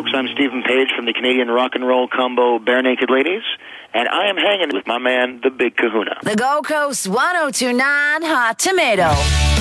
folks. I'm Stephen Page from the Canadian rock and roll combo Bare Naked Ladies, and I am hanging with my man, the Big Kahuna. The Gold Coast 102.9 Hot Tomato.